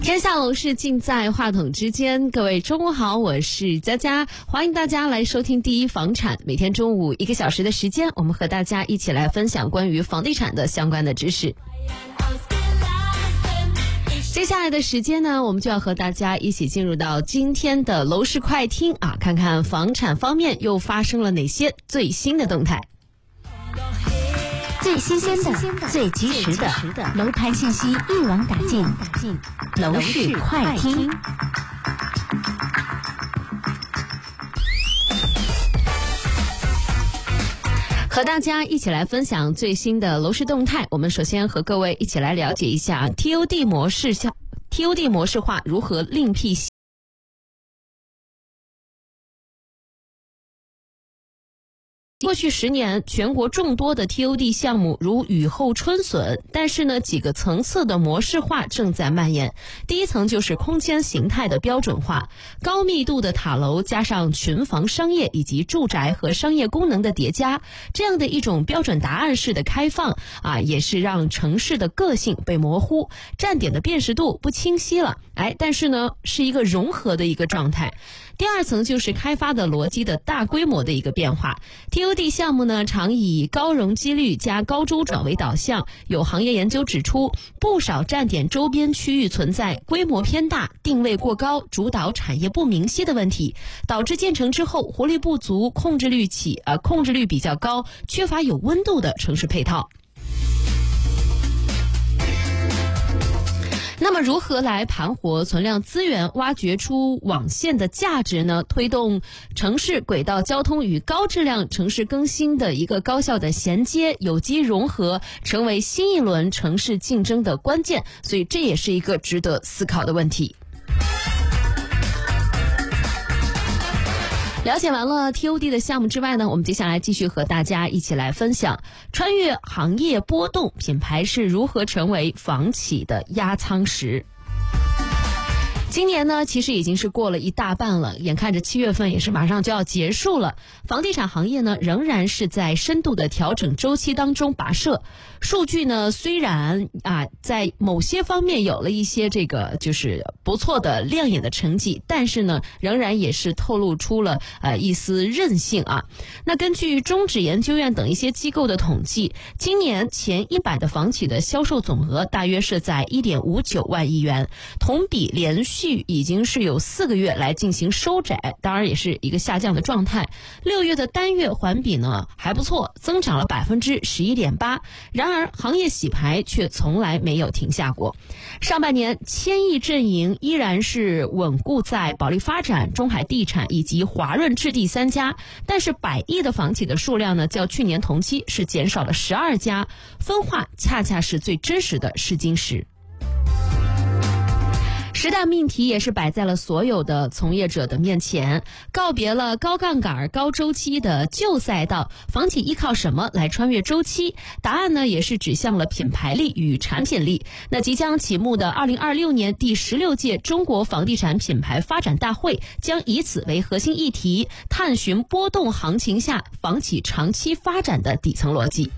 天下楼市尽在话筒之间，各位中午好，我是佳佳，欢迎大家来收听第一房产。每天中午1个小时的时间，我们和大家一起来分享关于房地产的相关的知识。接下来的时间呢，我们就要和大家一起进入到今天的楼市快听啊，看看房产方面又发生了哪些最新的动态。 最新鲜的、最及时的楼盘信息一网打尽，楼市快听。 和大家一起来分享最新的楼市动态。我们首先和各位一起来了解一下 TOD 模式化如何另辟过去10年，全国众多的 TOD 项目如雨后春笋，但是呢，几个层次的模式化正在蔓延。第一层就是空间形态的标准化，高密度的塔楼加上群房商业以及住宅和商业功能的叠加，这样的一种标准答案式的开放啊，也是让城市的个性被模糊，站点的辨识度不清晰了。但是呢，是一个融合的一个状态。第二层就是开发的逻辑的大规模的一个变化。TOD 项目呢，常以高容积率加高周转为导向。有行业研究指出，不少站点周边区域存在规模偏大、定位过高、主导产业不明晰的问题，导致建成之后活力不足、控制率比较高、缺乏有温度的城市配套。那么如何来盘活存量资源，挖掘出网线的价值呢？推动城市轨道交通与高质量城市更新的一个高效的衔接，有机融合，成为新一轮城市竞争的关键，所以这也是一个值得思考的问题。了解完了 TOD 的项目之外呢，我们接下来继续和大家一起来分享，穿越行业波动，品牌是如何成为房企的压舱石。今年呢，其实已经是过了一大半了，眼看着7月份也是马上就要结束了。房地产行业呢，仍然是在深度的调整周期当中跋涉。数据呢，虽然在某些方面有了一些就是不错的亮眼的成绩，但是呢，仍然也是透露出了一丝韧性啊。那根据中指研究院等一些机构的统计，今年前100的房企的销售总额大约是在 1.59 万亿元，同比连续已经是有4个月来进行收窄，当然也是一个下降的状态。6月的单月环比呢还不错，增长了 11.8%。然而行业洗牌却从来没有停下过。上半年千亿阵营依然是稳固在保利发展、中海地产以及华润置地3家，但是100亿的房企的数量呢，较去年同期是减少了12家，分化恰恰是最真实的试金石。10大命题也是摆在了所有的从业者的面前，告别了高杠杆、高周期的旧赛道，房企依靠什么来穿越周期？答案呢，也是指向了品牌力与产品力。那即将启幕的2026年第16届中国房地产品牌发展大会，将以此为核心议题，探寻波动行情下房企长期发展的底层逻辑。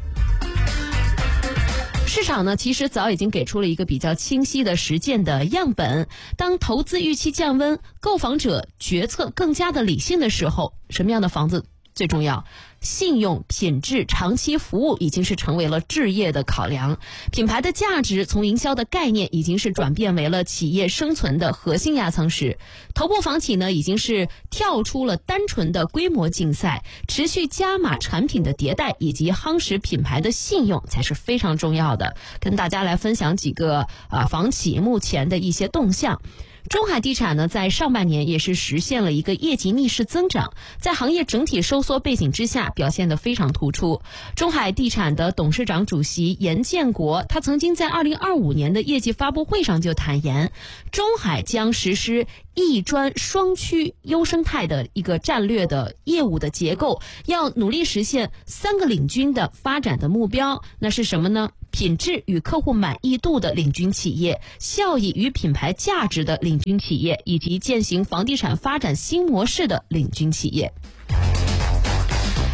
市场呢，其实早已经给出了一个比较清晰的实践的样本。当投资预期降温，购房者决策更加的理性的时候，什么样的房子最重要？信用、品质、长期服务已经是成为了置业的考量。品牌的价值从营销的概念已经是转变为了企业生存的核心压舱石。头部房企呢，已经是跳出了单纯的规模竞赛，持续加码产品的迭代以及夯实品牌的信用才是非常重要的。跟大家来分享几个房企目前的一些动向。中海地产呢，在上半年也是实现了一个业绩逆势增长，在行业整体收缩背景之下表现得非常突出。中海地产的董事长主席严建国，他曾经在2025年的业绩发布会上就坦言，中海将实施一专双区优生态的一个战略的业务的结构，要努力实现3个领军的发展的目标。那是什么呢？品质与客户满意度的领军企业，效益与品牌价值的领军企业，以及践行房地产发展新模式的领军企业。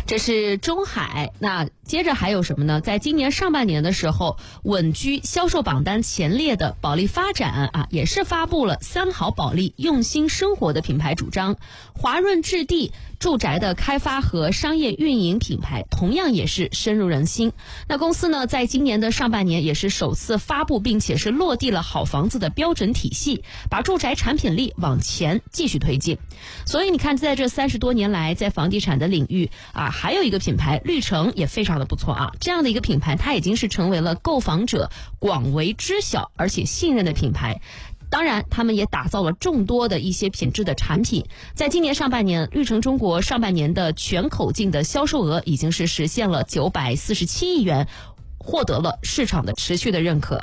这是中海。那接着还有什么呢？在今年上半年的时候，稳居销售榜单前列的保利发展啊，也是发布了三好保利用心生活的品牌主张。华润置地住宅的开发和商业运营品牌同样也是深入人心。那公司呢，在今年的上半年也是首次发布并且是落地了好房子的标准体系，把住宅产品力往前继续推进。所以你看，在这30多年来，在房地产的领域啊，还有一个品牌绿城也非常的不错啊。这样的一个品牌，它已经是成为了购房者广为知晓而且信任的品牌。当然，他们也打造了众多的一些品质的产品。在今年上半年，绿城中国上半年的全口径的销售额已经是实现了947亿元，获得了市场的持续的认可。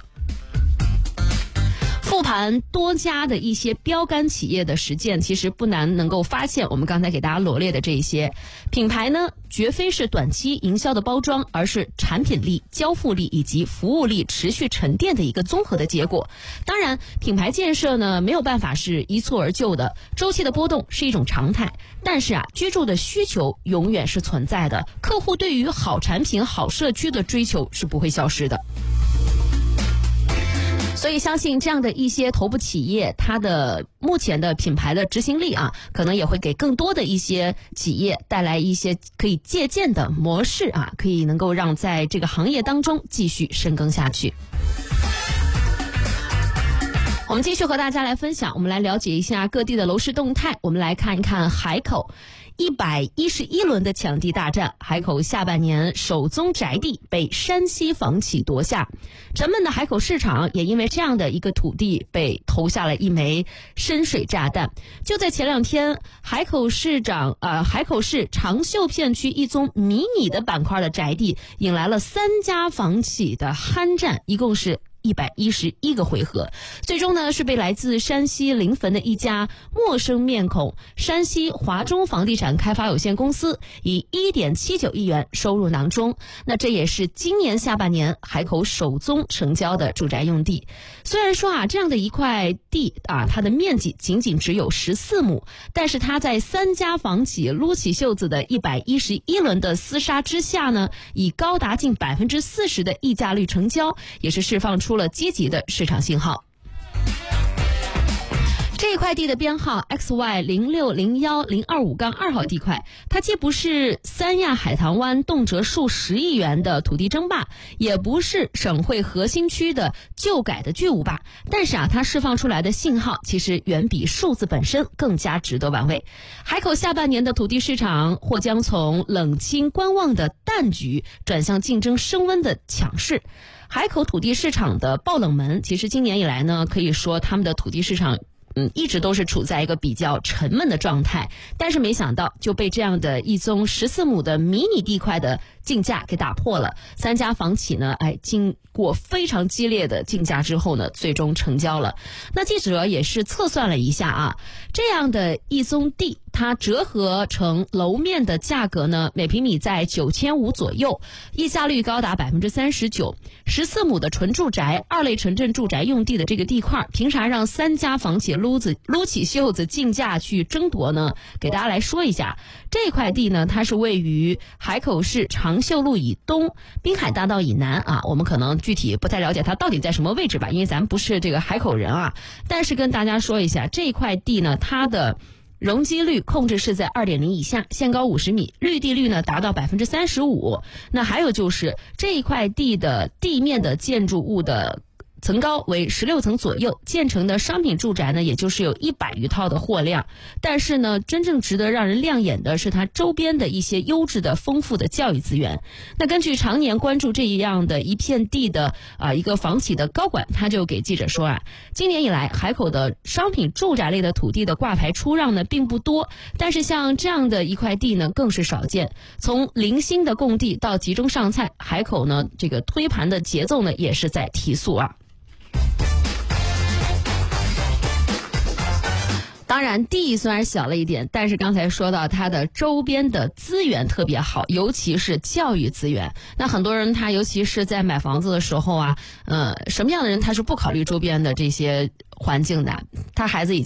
复盘多家的一些标杆企业的实践，其实不难能够发现我们刚才给大家罗列的这一些品牌呢，绝非是短期营销的包装，而是产品力、交付力以及服务力持续沉淀的一个综合的结果。当然，品牌建设呢没有办法是一蹴而就的，周期的波动是一种常态。但是啊，居住的需求永远是存在的，客户对于好产品、好社区的追求是不会消失的。所以相信这样的一些头部企业，它的目前的品牌的执行力啊，可能也会给更多的一些企业带来一些可以借鉴的模式啊，可以能够让在这个行业当中继续深耕下去。我们继续和大家来分享，我们来了解一下各地的楼市动态。我们来看一看海口111轮的抢地大战，海口下半年首宗宅地被山西房企夺下，沉闷的海口市场也因为这样的一个土地被投下了一枚深水炸弹。就在前2天，海口市长秀片区一宗迷你的板块的宅地引来了3家房企的酣战，一共是111个回合，最终呢是被来自山西临汾的一家陌生面孔山西华中房地产开发有限公司以1.79亿元收入囊中。那这也是今年下半年海口首宗成交的住宅用地。虽然说啊，这样的一块地啊，它的面积仅仅只有14亩，但是它在3家房企撸起袖子的111轮的厮杀之下呢，以高达近40%的溢价率成交，也是释放出了积极的市场信号。这一块地的编号 XY0601025-2号地块，它既不是三亚海棠湾动辄数10亿元的土地争霸，也不是省会核心区的旧改的巨无霸，但是啊，它释放出来的信号其实远比数字本身更加值得玩味。海口下半年的土地市场或将从冷清观望的淡局转向竞争升温的强势。海口土地市场的爆冷门，其实今年以来呢，可以说他们的土地市场一直都是处在一个比较沉闷的状态，但是没想到就被这样的一宗14亩的迷你地块的竞价给打破了。3家房企呢，经过非常激烈的竞价之后呢，最终成交了。那记者也是测算了一下啊，这样的一宗地，它折合成楼面的价格呢，每平米在9500左右，溢价率高达39%。14亩的纯住宅、2类城镇住宅用地的这个地块，凭啥让3家房企撸起袖子竞价去争夺呢？给大家来说一下，这块地呢，它是位于海口市长秀路以东、滨海大道以南啊。我们可能具体不太了解它到底在什么位置吧，因为咱不是这个海口人啊。但是跟大家说一下，这块地呢，它的容积率控制是在 2.0 以下，限高50米，绿地率呢达到 35%。那还有就是这一块地的地面的建筑物的层高为16层左右，建成的商品住宅呢，也就是有100余套的货量。但是呢，真正值得让人亮眼的是它周边的一些优质的丰富的教育资源。那根据常年关注这样的一片地的一个房企的高管，他就给记者说啊，今年以来海口的商品住宅类的土地的挂牌出让呢并不多，但是像这样的一块地呢更是少见。从零星的供地到集中上菜，海口呢这个推盘的节奏呢也是在提速啊。当然地虽然小了一点，但是刚才说到它的周边的资源特别好，尤其是教育资源。那很多人他尤其是在买房子的时候啊，什么样的人他是不考虑周边的这些环境的，他孩子已经